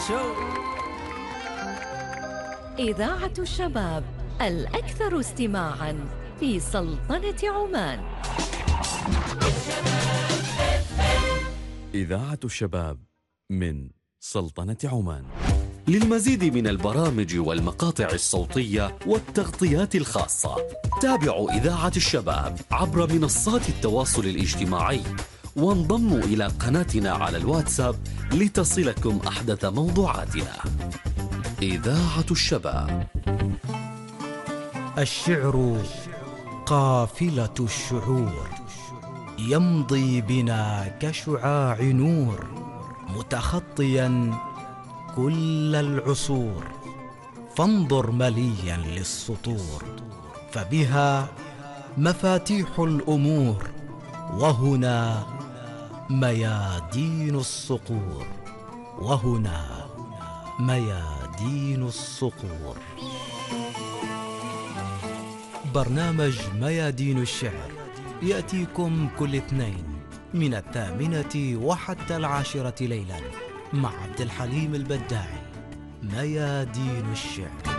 شو إذاعة الشباب الأكثر استماعاً في سلطنة عمان. إذاعة الشباب من سلطنة عمان. للمزيد من البرامج والمقاطع الصوتية والتغطيات الخاصة تابعوا إذاعة الشباب عبر منصات التواصل الاجتماعي وانضموا إلى قناتنا على الواتساب لتصلكم أحدث موضوعاتنا. إذاعة الشباب. الشعر قافلة الشعور يمضي بنا كشعاع نور متخطيا كل العصور، فانظر مليا للسطور فبها مفاتيح الأمور، وهنا ميادين الصقور، وهنا ميادين الصقور. برنامج ميادين الشعر يأتيكم كل اثنين من 8 وحتى 10 ليلا مع عبد الحليم البداعي. ميادين الشعر.